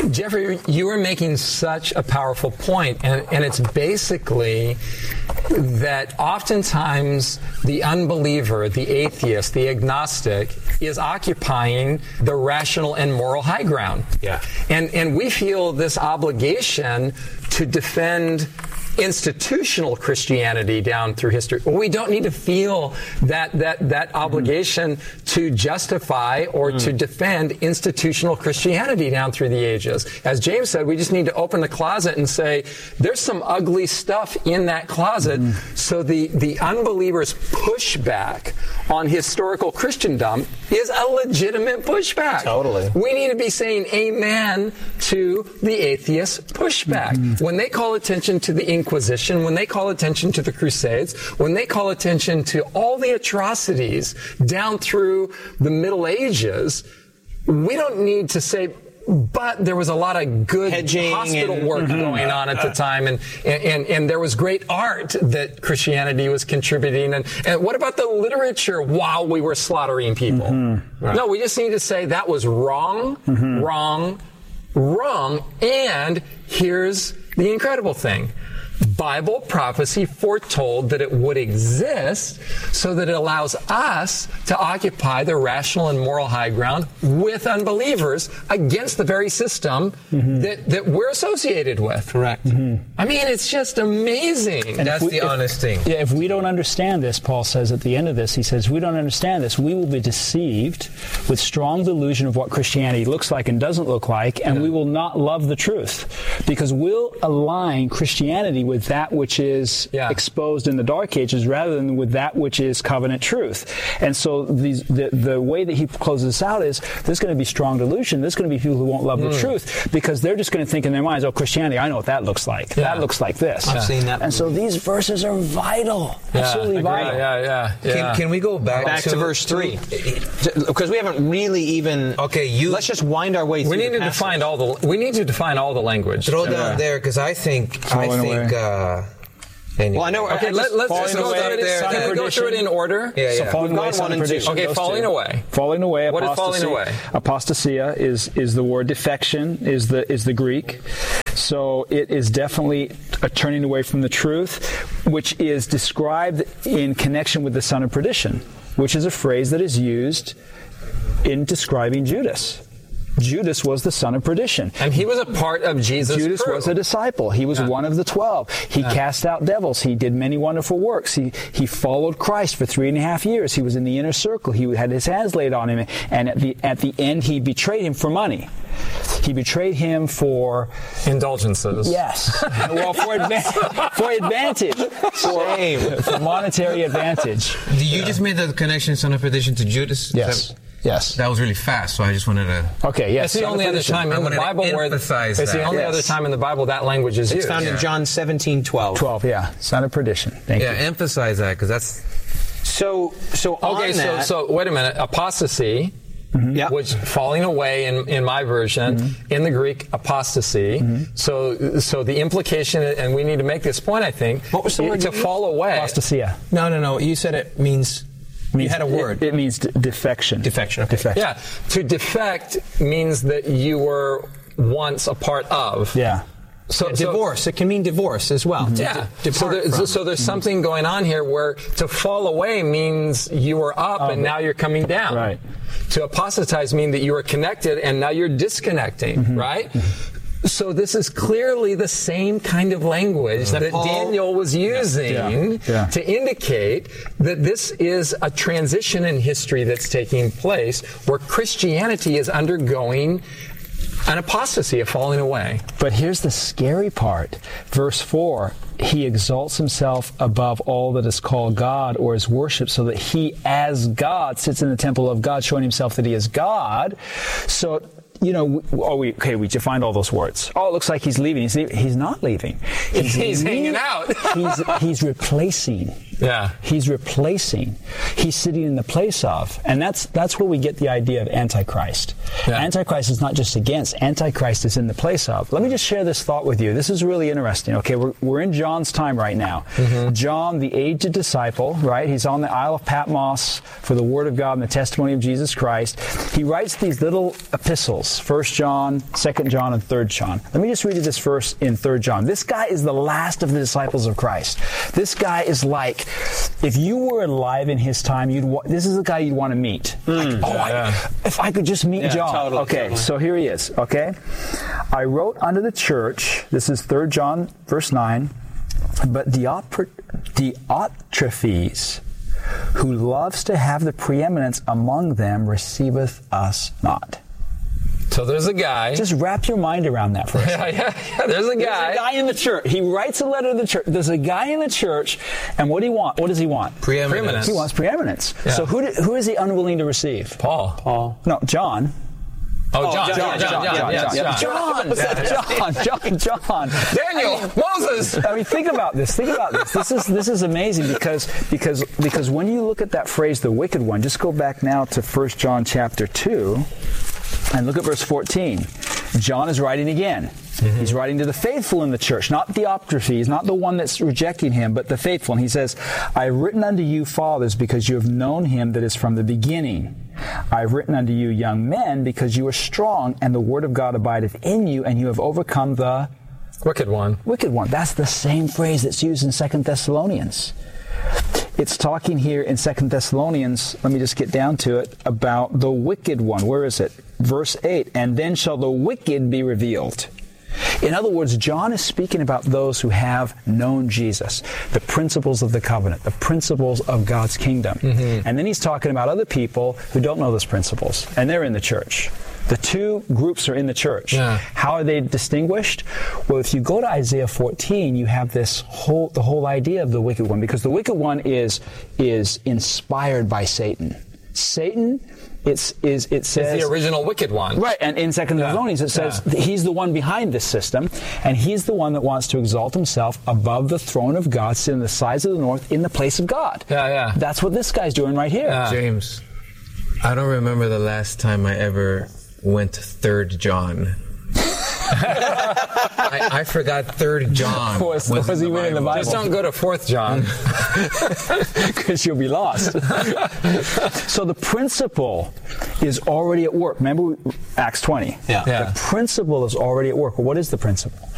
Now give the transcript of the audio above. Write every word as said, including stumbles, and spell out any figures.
Jeffrey, you were making such a powerful point, and, and it's basically that oftentimes the unbeliever, the atheist, the agnostic is occupying the rational and moral high ground. Yeah. And, and we feel this obligation to defend institutional Christianity down through history. We don't need to feel that that that obligation mm. to justify or mm. to defend institutional Christianity down through the ages. As James said, we just need to open the closet and say, there's some ugly stuff in that closet. Mm. So the, the unbeliever's pushback on historical Christendom is a legitimate pushback. Totally. We need to be saying amen to the atheist pushback. Mm. When they call attention to the Inquisition, when they call attention to the Crusades, when they call attention to all the atrocities down through the Middle Ages, we don't need to say, but there was a lot of good Hedging hospital and, work mm-hmm. going on at the time, and, and, and there was great art that Christianity was contributing. And, and what about the literature while we were slaughtering people? Mm-hmm. Right. No, we just need to say that was wrong, mm-hmm. wrong, wrong, and here's the incredible thing. Bible prophecy foretold that it would exist so that it allows us to occupy the rational and moral high ground with unbelievers against the very system mm-hmm. that, that we're associated with. Correct. Mm-hmm. I mean, it's just amazing. And that's we, the if, honest thing. Yeah, if we don't understand this, Paul says at the end of this, he says, we don't understand this, we will be deceived with strong delusion of what Christianity looks like and doesn't look like, and yeah. we will not love the truth because we'll align Christianity with that which is is yeah. exposed in the Dark Ages rather than with that which is covenant truth. And so these, the, the way that he closes this out is there's going to be strong delusion. There's going to be people who won't love mm. the truth because they're just going to think in their minds, oh, Christianity, I know what that looks like. Yeah. That looks like this. I've yeah. seen that. And so these verses are vital. Yeah. Absolutely vital. Yeah, yeah, yeah. Can, can we go back, back to, to verse three? Because we haven't really even... Okay, you... Let's just wind our way through we need the to passage. define all the We need to define all the language. Throw yeah. down there, because I think... Falling I think... away. Uh, Anyway. Well, I know. Okay, I let, let's just go through it. there, Can we go through it in order? Yeah, yeah. So falling We've away, gone one and two. Okay, falling two. away. Falling away. What is apostasy. falling away? Apostasia is is the word. Defection is the is the Greek. So it is definitely a turning away from the truth, which is described in connection with the son of perdition, which is a phrase that is used in describing Judas. Judas was the son of perdition. And he was a part of Jesus' Judas crew. was a disciple. He was yeah. one of the twelve. He yeah. cast out devils. He did many wonderful works. He he followed Christ for three and a half years. He was in the inner circle. He had his hands laid on him. And at the at the end, he betrayed him for money. He betrayed him for... indulgences. Yes. Well, for, adva- for advantage. For, for monetary advantage. You just made the connection, son of perdition, to Judas? Yes. That, yes. That was really fast, so I just wanted to... Okay, yes. It's the only other time in the Bible where... It's the only yes. other time in the Bible that language is it's used. found yeah. in John seventeen twelve. twelve, yeah. Son of perdition. Thank yeah, you. Yeah, emphasize that, because that's... So, so on okay, that... so, so wait a minute. Apostasy... Mm-hmm. Yep. Which falling away in, in my version, mm-hmm. in the Greek, apostasy. Mm-hmm. So so the implication, and we need to make this point, I think, what was the word to fall away. Apostasia. No, no, no. You said it means, means you had a word. It, it means de- defection. Defection. Okay. Defection. Yeah. To defect means that you were once a part of. Yeah. So, yeah, so divorce. It can mean divorce as well. Mm-hmm. Yeah. De- so, there, so, so there's mm-hmm. something going on here where to fall away means you were up um, and now you're coming down. Right. To apostatize means that you were connected and now you're disconnecting. Mm-hmm. Right. Mm-hmm. So this is clearly the same kind of language that, that Paul, Daniel was using yeah, yeah. to indicate that this is a transition in history that's taking place where Christianity is undergoing an apostasy, a falling away. But here's the scary part. Verse four, he exalts himself above all that is called God or is worshipped, so that he as God sits in the temple of God, showing himself that he is God. So, you know, oh, we, okay, we defined all those words. Oh, it looks like he's leaving. He's, he's not leaving. He's, he's hanging out. he's, he's replacing. Yeah. He's replacing. He's sitting in the place of. And that's that's where we get the idea of Antichrist. Yeah. Antichrist is not just against. Antichrist is in the place of. Let me just share this thought with you. This is really interesting. Okay, we're, we're in John's time right now. Mm-hmm. John, the aged disciple, right? He's on the Isle of Patmos for the Word of God and the testimony of Jesus Christ. He writes these little epistles, First John, Second John, and Third John. Let me just read you this verse in Third John. This guy is the last of the disciples of Christ. This guy is like, if you were alive in his time, you'd wa- this is the guy you'd want to meet. Mm, like, oh, yeah, I, yeah. if I could just meet Yeah, John. totally, okay, totally. so here he is, okay? I wrote unto the church, this is Third John, verse nine, but Diotre- Diotrephes, who loves to have the preeminence among them, receiveth us not. So there's a guy. Just wrap your mind around that for a second. yeah, yeah, yeah. There's a There's guy. a guy in the church. He writes a letter to the church. There's a guy in the church, and what do he want? What does he want? Preeminence. He wants preeminence. Yeah. So who do, who is he unwilling to receive? Paul. Paul. No, John. Oh, John. John, John. John. John, John. John, yes, John, John. John, John, John, John. Daniel. Moses. I mean, think about this. Think about this. This is this is amazing because because because when you look at that phrase, the wicked one, just go back now to First John chapter two, and look at verse fourteen. John is writing again. Mm-hmm. He's writing to the faithful in the church, not Diotrephes, not the one that's rejecting him, but the faithful. And he says, I have written unto you, fathers, because you have known him that is from the beginning. I have written unto you, young men, because you are strong, and the word of God abideth in you, and you have overcome the Wicked one. wicked one. That's the same phrase that's used in Second Thessalonians. It's talking here in Second Thessalonians, let me just get down to it, about the wicked one. Where is it? Verse eight, and then shall the wicked be revealed. In other words, John is speaking about those who have known Jesus, the principles of the covenant, the principles of God's kingdom. Mm-hmm. And then he's talking about other people who don't know those principles, and they're in the church. The two groups are in the church. Yeah. How are they distinguished? Well, if you go to Isaiah fourteen, you have this whole the whole idea of the wicked one, because the wicked one is is inspired by Satan. Satan, it's is it says Is the original wicked one. right, and in Second Thessalonians it says Yeah. he's the one behind this system, and he's the one that wants to exalt himself above the throne of God, sit on the sides of the north in the place of God. Yeah, yeah. That's what this guy's doing right here. Yeah. James, I don't remember the last time I ever went to Third John. I, I forgot Third John Was- was, was in, the even in the Bible. Just don't go to Fourth John. Because you'll be lost. So the principle is already at work. Remember Acts twenty? Yeah. Yeah. The principle is already at work. Well, what is the principle?